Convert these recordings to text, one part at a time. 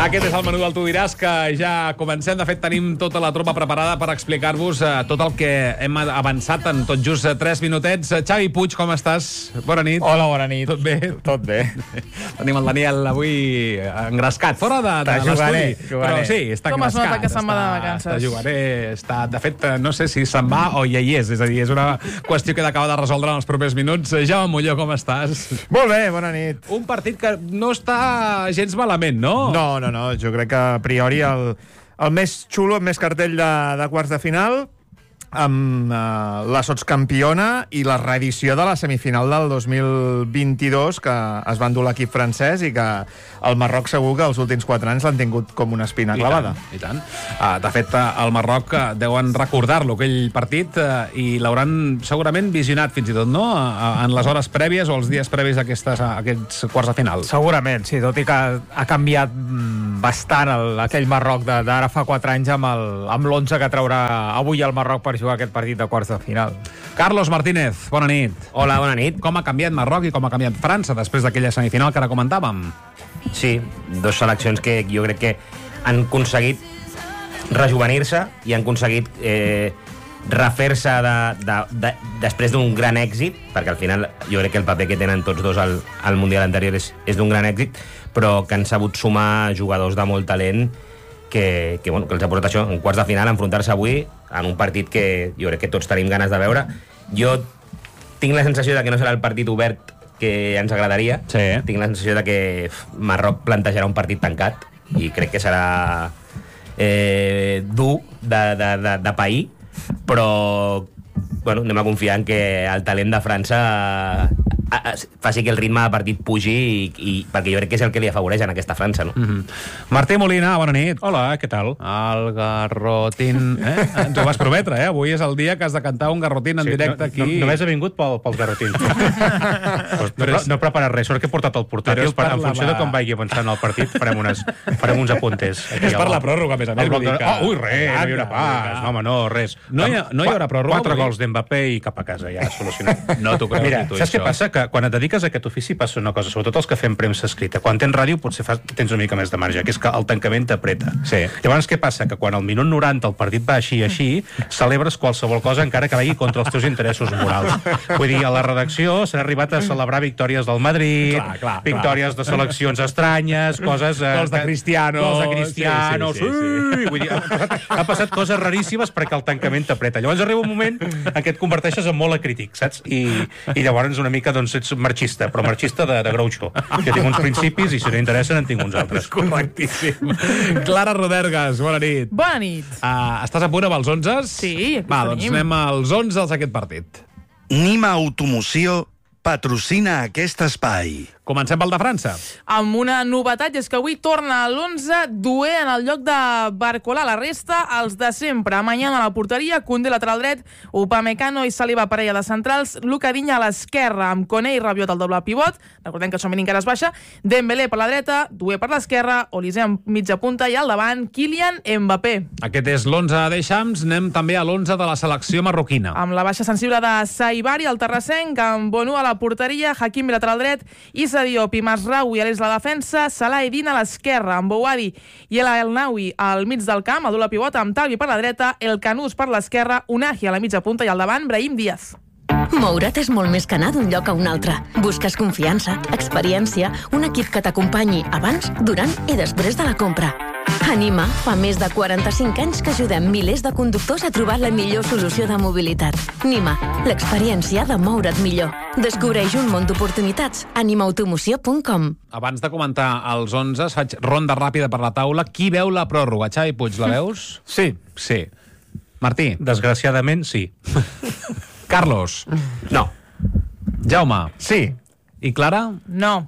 Aquest és el menú del Tu diràs, que ja comencem. De fet, tenim tota la tropa preparada per explicar-vos tot el que hem avançat en tot just 3 minutets. Xavi Puig, com estàs? Bona nit. Hola, bona nit. Tot bé? Tot bé. Tenim el Daniel avui engrescat, fora de l'estudi. Però sí, està engrescat. Com es nota que se'n va de vacances? Està, de fet, no sé si se'n va o ja hi és. És a dir, és una qüestió que d'acabar de resoldre en els propers minuts. Jaume Molló, com estàs? Molt bé, bona nit. Un partit que no està gens malament, no? No, jo crec que a priori el més xulo, el més cartell de quarts de final, amb la sotscampiona i la reedició de la semifinal del 2022 que es va endur l'equip francès i que el Marroc segur que els últims 4 anys l'han tingut com una espina clavada. I tant. De fet, el Marroc deuen recordar-lo, aquell partit, i l'hauran segurament visionat fins i tot, no?, en les hores prèvies o els dies previs a aquests quarts de final. Segurament, sí, tot i que ha canviat bastant aquell Marroc d'ara fa 4 anys amb l'11 que traurà avui el Marroc per jugar aquest partit de quarts de final. Carlos Martínez, bona nit. Hola, bona nit. Com ha canviat Marroc i com ha canviat França després d'aquella semifinal que ara comentàvem? Sí, dos seleccions que jo crec que han aconseguit rejuvenir-se i han aconseguit refer-se després d'un gran èxit, perquè al final jo crec que el paper que tenen tots dos al Mundial anterior és d'un gran èxit, però que han sabut sumar jugadors de molt talent que els ha portat això, en quarts de final, a enfrontar-se avui en un partit que jo crec que tots tenim ganes de veure. Jo tinc la sensació de que no serà el partit obert que ens agradaria. Sí. Tinc la sensació de que Marroc plantejarà un partit tancat i crec que serà dur de pair, però bueno, anem a confiar en que el talent de França faci que el ritme de partit pugi perquè jo crec que és el que li afavoreix en aquesta França, no? Martí Molina, bona nit. Hola, què tal? El garrotín... Ens ho vas prometre, eh? Avui és el dia que has de cantar un garrotín en directe aquí. Només he vingut pels garrotins. No he preparat res, sort que he portat el portàtil, en funció de com vagi avançant el partit farem uns apuntes. És per la pròrroga, a més a més. Ui, res, no hi haurà pas. No, home, no, res. No hi haurà pròrroga? 4 gols d'Mbappé i cap a casa, ja solucionat. No t'ho creus. Mira, saps què passa? Que quan et dediques a aquest ofici passa una cosa, sobretot els que fem premsa escrita. Quan tens ràdio potser tens una mica més de marge, que és que el tancament t'apreta. Sí. Llavors què passa? Que quan al minut 90 el partit va així, celebres qualsevol cosa encara que vagi contra els teus interessos morals. Vull dir, a la redacció s'ha arribat a celebrar victòries del Madrid, victòries de seleccions estranyes, coses... Gols de Cristiano. Sí. Vull dir, ha passat coses raríssimes perquè el tancament t'apreta. Llavors arriba un moment en què et converteixes en molt acrític, saps? I llavors una mica, doncs, ets marxista, però marxista de Groucho. Jo tinc uns principis i si no interessen en tinc uns altres. Correctíssim. Clara Rodergas, bona nit. Bona nit. Estàs a punt amb els 11? Sí, aquí doncs anem als 11 d'aquest partit. Nima Automoció patrocina aquest espai. Comencem pel de França. Amb una novetat, és que avui torna l'11 Doué en el lloc de Barcola. La resta, els de sempre. Mañana a la porteria, Koundé lateral dret, Upamecano i Saliba parella de centrals, Luka Digne a l'esquerra, amb Koné i Rabiot al doble pivot. Recordem que Tchouaméni encara es baixa. Dembélé per la dreta, Doué per l'esquerra, Olise en mitja punta i al davant, Kylian Mbappé. Aquest és l'11 de Deschamps. Anem també a l'11 de la selecció marroquina. Amb la baixa sensible de Saibari, el terrassenc, amb Bonu a la porteria, Hakimi lateral dret, Issa Diop i Masraoui a l'eix de la defensa, Salah i Dina a l'esquerra, amb Bouhaddi i el Elnaoui al mig del camp, el doble pivot amb Talbi per la dreta, el Canús per l'esquerra, Unahi a la mitja punta i al davant, Brahim Díaz. Moure't és molt més que anar d'un lloc a un altre. Busques confiança, experiència, un equip que t'acompanyi abans, durant i després de la compra. Anima fa més de 45 anys que ajudem milers de conductors a trobar la millor solució de mobilitat. Nima, l'experiència de moure't millor. Descobreix un món d'oportunitats. animautomoció.com. Abans de comentar els 11, faig ronda ràpida per la taula. Qui veu la pròrroga? Xavi Puig, la veus? Sí. Sí. Martí? Desgraciadament, sí. Carlos? No. Jaume? Sí. I Clara? No.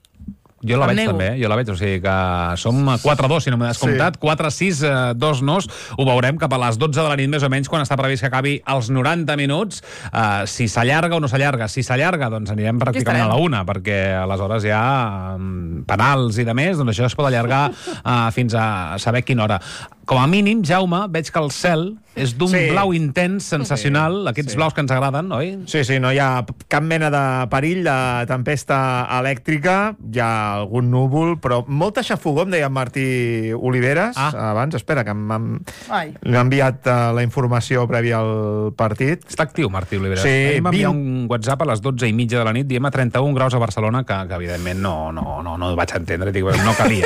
Jo la veig també, jo la veig, o sigui que som 4-2, si no m'he descomptat, 4-6, 2 nos, ho veurem cap a les 12 de la nit més o menys, quan està previst que acabi els 90 minuts, si s'allarga o no s'allarga. Si s'allarga, doncs anirem pràcticament a la 1, perquè aleshores hi ha penals i de més, doncs això es pot allargar fins a saber quina hora. Com a mínim, Jaume, veig que el cel és d'un blau intens, sensacional, aquests blaus que ens agraden, oi? Sí, no hi ha cap mena de perill de tempesta elèctrica, hi ha algun núvol, però molta xafogó, em deia Martí Oliveres, abans, espera, que m'ha enviat la informació prèvia al partit. Està actiu, Martí Oliveres. Sí, M'ha enviat un WhatsApp a les 12:30 de la nit, diem a 31 graus a Barcelona, que evidentment no vaig entendre, dic, no calia,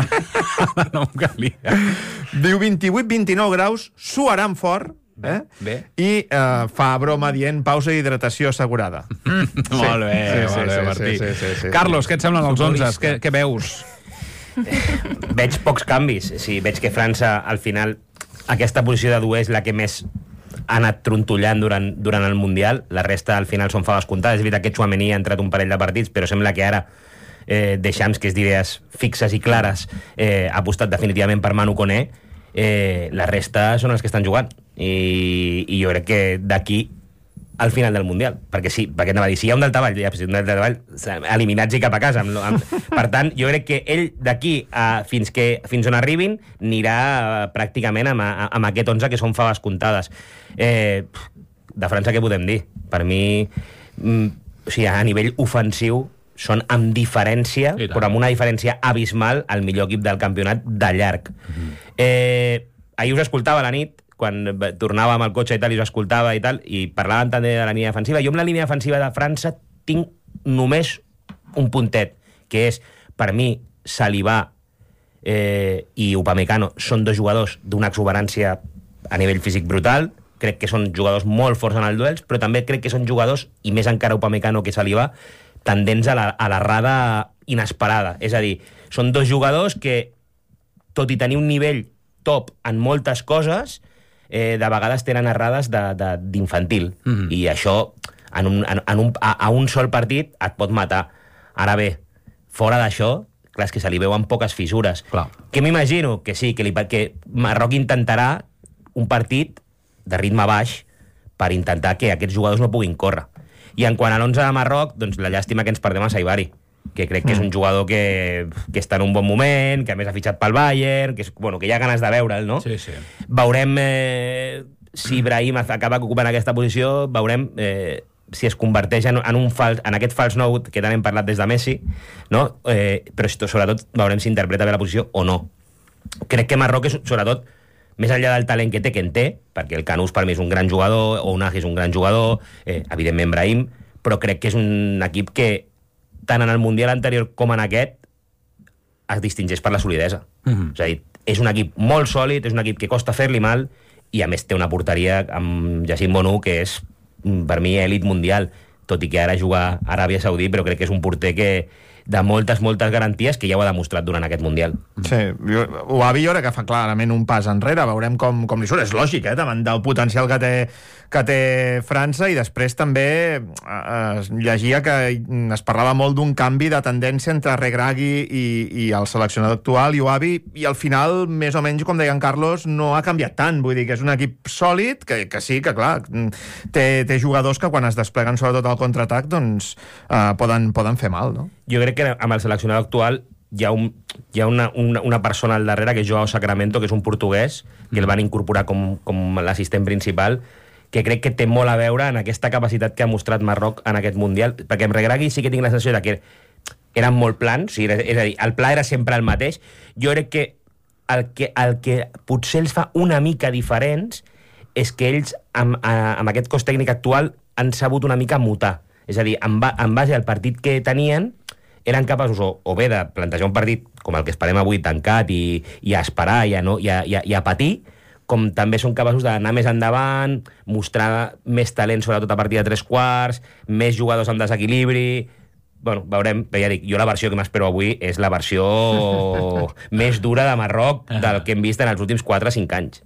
no calia. Diu 28-29 graus, suaran fort, Bé. i fa broma dient pausa i hidratació assegurada. Molt bé, Martí. Sí. Carlos, què et semblen els 11? Què veus? Veig pocs canvis. Sí, veig que França, al final, aquesta posició de duer és la que més ha anat trontollant durant el Mundial. La resta, al final, són faves comptades. És veritat que Tchouaméni ha entrat un parell de partits, però sembla que ara Deschamps, que és d'idees fixes i clares, ha apostat definitivament per Manu Koné. La resta són els que estan jugant. I jo crec que d'aquí al final del Mundial, perquè anava a dir, si hi ha un daltavall, eliminats i cap a casa. Per tant, jo crec que ell d'aquí fins on arribin anirà pràcticament amb aquest 11 que són faves comptades. De França què podem dir? Per mi, a nivell ofensiu són amb diferència, però amb una diferència abismal, el millor equip del campionat de llarg. Ahir us escoltava a la nit, quan tornava amb el cotxe i tal, i us escoltava i tal, i parlàvem també de la línia defensiva. Jo amb la línia defensiva de França tinc només un puntet, que és, per mi, Saliba i Upamecano són dos jugadors d'una exuberància a nivell físic brutal. Crec que són jugadors molt forts en els duels, però també crec que són jugadors, i més encara Upamecano que Saliba, tendents a l'errada inesperada. És a dir, són dos jugadors que, tot i tenir un nivell top en moltes coses, de vegades tenen errades d'infantil. I això, a un sol partit, et pot matar. Ara bé, fora d'això, clar, és que se li veuen poques fissures. Que m'imagino que sí, que Marroc intentarà un partit de ritme baix per intentar que aquests jugadors no puguin córrer. I en quant a l'11 de Marroc, doncs la llàstima que ens perdem a Saibari, que crec que és un jugador que està en un bon moment, que a més ha fitxat pel Bayern, que hi ha ganes de veure'l, no? Sí. Veurem si Ibrahim acaba ocupant aquesta posició, veurem si es converteix en aquest fals nou que tant hem parlat des de Messi, no? Però sobretot veurem si interpreta bé la posició o no. Crec que Marroc és, sobretot, més enllà del talent que té, perquè el Canús per mi és un gran jugador, o Unai és un gran jugador, evidentment Brahim, però crec que és un equip que tant en el Mundial anterior com en aquest es distingeix per la solidesa. És a dir, és un equip molt sòlid, és un equip que costa fer-li mal, i a més té una porteria amb Yacine Bonou que és, per mi, èlit mundial, tot i que ara juga a Aràbia Saudí, però crec que és un porter que de moltes garanties que ja ho ha demostrat durant aquest Mundial. Sí, ho va dir ara que fa clarament un pas enrere, veurem com li surt, és lògic, davant del potencial que té França, i després també llegia que es parlava molt d'un canvi de tendència entre Regragui i el seleccionador actual, Iouabi, i al final, més o menys, com deia en Carlos, no ha canviat tant, vull dir que és un equip sòlid, que sí, que clar, té jugadors que quan es despleguen sobretot al contraatac, doncs poden fer mal, no? Jo crec que amb el seleccionador actual hi ha una persona al darrere, que és Joao Sacramento, que és un portuguès, que el van incorporar com l'assistent principal, que crec que té molt a veure en aquesta capacitat que ha mostrat Marroc en aquest Mundial, perquè amb Regragui sí que tinc la sensació que eren molt plans, és a dir, el pla era sempre el mateix. Jo crec que el que potser els fa una mica diferents és que ells, amb aquest cos tècnic actual, han sabut una mica mutar. És a dir, en base al partit que tenien, eren capaços o bé de plantejar un partit com el que esperem avui, tancat, i a esperar i a patir, com també són capaços d'anar més endavant, mostrar més talent, sobretot a partir de 3/4, més jugadors amb desequilibri. Bueno, veurem, però ja dic, jo la versió que m'espero avui és la versió més dura de Marroc del que hem vist en els últims 4 o 5 anys.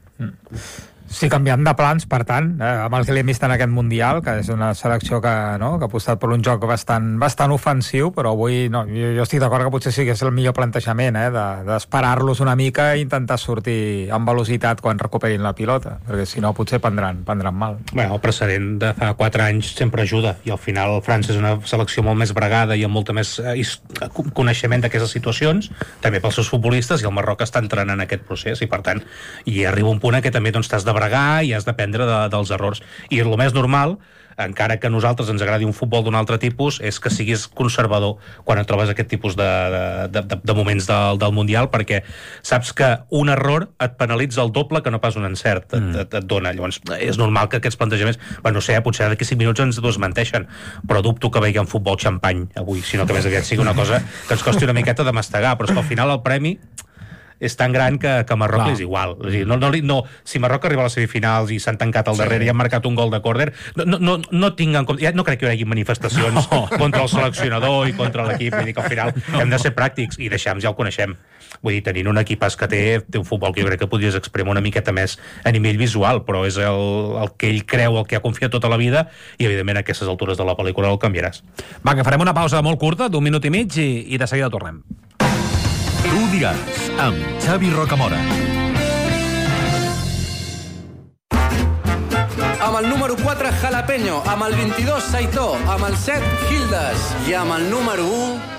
Sí, canviant de plans, per tant, amb el que l'hem vist en aquest Mundial, que és una selecció que ha apostat per un joc bastant ofensiu, però avui jo estic d'acord que potser sí que és el millor plantejament, d'esperar-los una mica i intentar sortir amb velocitat quan recuperin la pilota, perquè si no potser prendran mal. Bueno, el precedent de fa 4 anys sempre ajuda, i al final França és una selecció molt més bregada i amb molta més coneixement d'aquestes situacions, també pels seus futbolistes, i el Marroc està entrant en aquest procés, i per tant, arriba un punt en què també t'has de bregar i has d'aprendre dels errors. I el més normal, encara que a nosaltres ens agradi un futbol d'un altre tipus, és que siguis conservador quan et trobes aquest tipus de moments del Mundial, perquè saps que un error et penalitza el doble que no pas un encert et dona. Llavors, és normal que aquests plantejaments, no sé, potser d'aquí 5 minuts ens desmenteixen, però dubto que veiem futbol xampany avui, sinó que més aviat sigui una cosa que ens costi una miqueta de mastegar, però és que al final el premi és tan gran que Marroc és igual. Si Marroc arriba a les semifinals i s'han tancat al darrere i han marcat un gol de córner, no tinc en compte... Ja no crec que hi hagi manifestacions contra el seleccionador i contra l'equip. Vull dir que al final hem de ser pràctics i Deschamps ja el coneixem. Vull dir, tenint un equipàs que té un futbol que jo crec que podries exprimir una miqueta més a nivell visual, però és el que ell creu, el que ha confiat tota la vida, i evidentment a aquestes altures de la pel·lícula el canviaràs. Va, que farem una pausa molt curta, d'1 minut i mig, i de seguida tornem. Tu diràs, amb Xavi Rocamora. Amb el número 4, Jalapeño. Amb el 22, Saitó. Amb el 7, Gildas. I amb el número 1,